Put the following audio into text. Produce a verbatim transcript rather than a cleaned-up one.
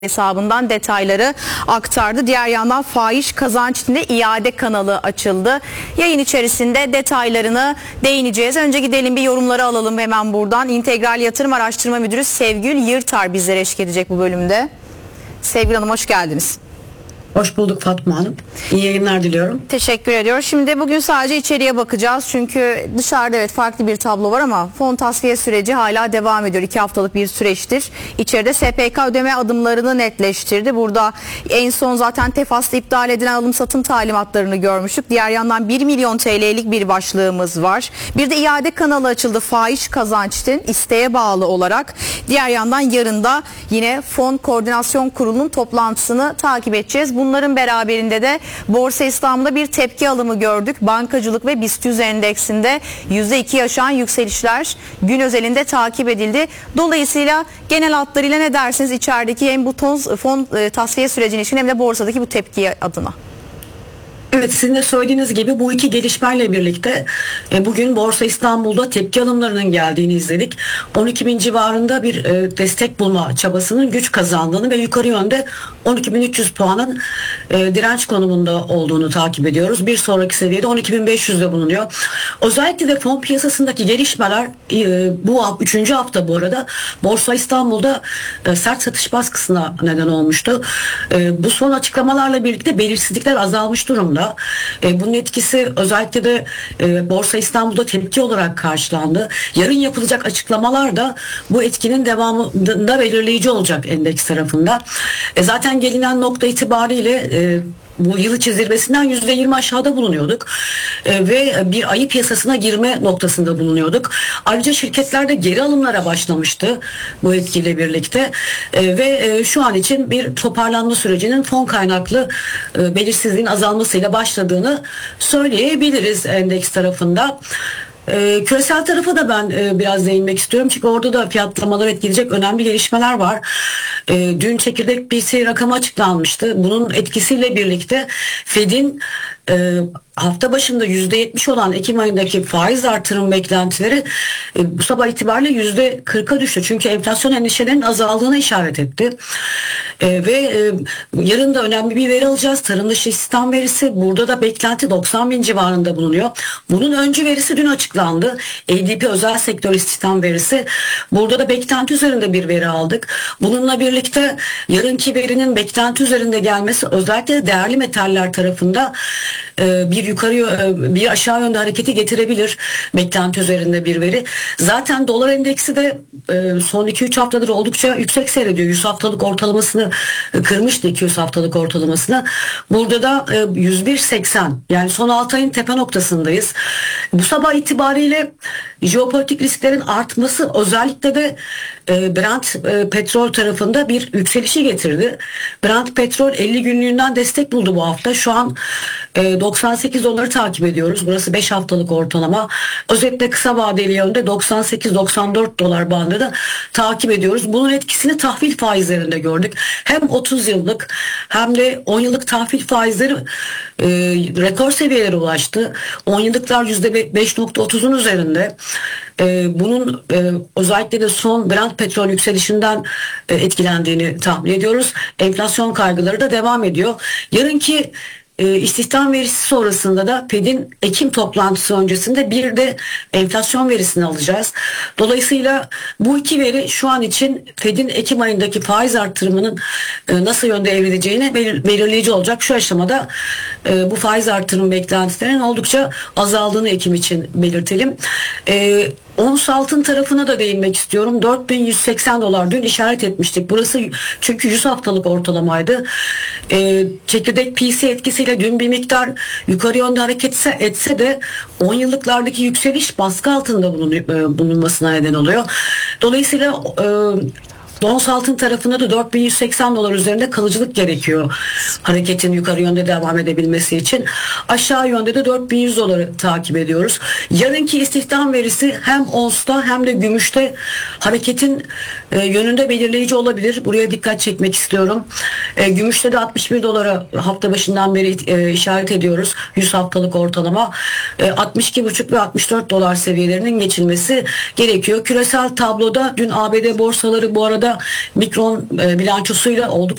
hesabından detayları aktardı. Diğer yandan fahiş kazanç içinde iade kanalı açıldı. Yayın içerisinde detaylarını değineceğiz. Önce gidelim bir yorumları alalım hemen buradan. İntegral Yatırım Araştırma Müdürü Sevgül Yırtar bizlere eşlik edecek bu bölümde. Sevgül Hanım, hoş geldiniz. Hoş bulduk Fatma Hanım. İyi yayınlar diliyorum. Teşekkür ediyorum. Şimdi bugün sadece içeriye bakacağız. Çünkü dışarıda evet farklı bir tablo var ama fon tasfiye süreci hala devam ediyor. İki haftalık bir süreçtir. İçeride S P K ödeme adımlarını netleştirdi. Burada en son zaten Tefas'ta iptal edilen alım satım talimatlarını görmüştük. Diğer yandan bir milyon T L'lik bir başlığımız var. Bir de iade kanalı açıldı. Fahiş kazançın isteğe bağlı olarak. Diğer yandan yarın da yine Fon Koordinasyon Kurulu'nun toplantısını takip edeceğiz. Bunların beraberinde de Borsa İstanbul'da bir tepki alımı gördük. Bankacılık ve BIST yüz endeksinde yüzde iki aşan yükselişler gün özelinde takip edildi. Dolayısıyla genel hatlarıyla ne dersiniz içerideki hem bu ton, fon e, tasfiye sürecinin için hem de borsadaki bu tepki adına? Evet, sizin de söylediğiniz gibi bu iki gelişmeyle birlikte e, bugün Borsa İstanbul'da tepki alımlarının geldiğini izledik. on iki bin civarında bir e, destek bulma çabasının güç kazandığını ve yukarı yönde on iki bin üç yüz puanın e, direnç konumunda olduğunu takip ediyoruz. Bir sonraki seviyede on iki bin beş yüzde bulunuyor. Özellikle de fon piyasasındaki gelişmeler e, bu üçüncü hafta bu arada Borsa İstanbul'da e, sert satış baskısına neden olmuştu. E, bu son açıklamalarla birlikte belirsizlikler azalmış durumda. E, bunun etkisi özellikle de e, Borsa İstanbul'da tepki olarak karşılandı. Yarın yapılacak açıklamalar da bu etkinin devamında belirleyici olacak endeks tarafında. E, zaten gelinen nokta itibariyle e, bu yıl içi zirvesinden yüzde yirmi aşağıda bulunuyorduk e, ve bir ayı piyasasına girme noktasında bulunuyorduk. Ayrıca şirketlerde geri alımlara başlamıştı bu etkiyle birlikte e, ve e, şu an için bir toparlanma sürecinin fon kaynaklı e, belirsizliğin azalmasıyla başladığını söyleyebiliriz endeks tarafında. Ee, küresel tarafa da ben e, biraz değinmek istiyorum çünkü orada da fiyatlamaları etkileyecek önemli gelişmeler var. E, dün çekirdek P C rakamı açıklanmıştı. Bunun etkisiyle birlikte Fed'in e, hafta başında yüzde yetmiş olan Ekim ayındaki faiz artırım beklentileri e, bu sabah itibariyle yüzde kırka düştü. Çünkü enflasyon endişelerinin azaldığına işaret etti. E, ve e, yarın da önemli bir veri alacağız. Tarım dışı istihdam verisi. Burada da beklenti doksan bin civarında bulunuyor. Bunun öncü verisi dün açıklandı. A D P özel sektör istihdam verisi. Burada da beklenti üzerinde bir veri aldık. Bununla birlikte yarınki verinin beklenti üzerinde gelmesi özellikle değerli metaller tarafında e, bir yukarı bir aşağı yönde hareketi getirebilir beklenti üzerinde bir veri. Zaten dolar endeksi de e, son iki üç haftadır oldukça yüksek seyrediyor. yüz haftalık ortalamasını kırmıştı, iki yüz haftalık ortalamasını. Burada da e, yüz bir seksen, yani son altı ayın tepe noktasındayız. Bu sabah itibariyle jeopolitik risklerin artması özellikle de e, Brent e, petrol tarafında bir yükselişi getirdi. Brent petrol elli günlüğünden destek buldu bu hafta. Şu an e, doksan sekiz doları takip ediyoruz. Burası beş haftalık ortalama. Özetle kısa vadeli yönde doksan sekiz doksan dört dolar bandında takip ediyoruz. Bunun etkisini tahvil faizlerinde gördük. Hem otuz yıllık hem de on yıllık tahvil faizleri e, rekor seviyelere ulaştı. on yıllıklar yüzde beş nokta otuzun üzerinde. Ee, bunun e, özellikle de son Brent petrol yükselişinden e, etkilendiğini tahmin ediyoruz. Enflasyon kaygıları da devam ediyor. Yarınki e, istihdam verisi sonrasında da Fed'in Ekim toplantısı öncesinde bir de enflasyon verisini alacağız. Dolayısıyla bu iki veri şu an için Fed'in Ekim ayındaki faiz artırımının e, nasıl yönde evrileceğini belir, belirleyici olacak. Şu aşamada e, bu faiz artırım beklentilerinin oldukça azaldığını Ekim için belirtelim. E, Ons altın tarafına da değinmek istiyorum. dört bin yüz seksen dolar dün işaret etmiştik. Burası çünkü yüz haftalık ortalamaydı. Ee, çekirdek P C etkisiyle dün bir miktar yukarı yönde hareket etse, etse de on yıllıklardaki yükseliş baskı altında bulun, bulunmasına neden oluyor. Dolayısıyla e, ons altın tarafında da dört bin yüz seksen dolar üzerinde kalıcılık gerekiyor hareketin yukarı yönde devam edebilmesi için. Aşağı yönde de dört bin yüz doları takip ediyoruz. Yarınki istihdam verisi hem onsta hem de gümüşte hareketin e, yönünde belirleyici olabilir. Buraya dikkat çekmek istiyorum. E, gümüşte de altmış bir dolara hafta başından beri e, işaret ediyoruz. yüz haftalık ortalama. E, altmış iki buçuk ve altmış dört dolar seviyelerinin geçilmesi gerekiyor. Küresel tabloda dün A B D borsaları bu arada mikron e, bilançosuyla oldukça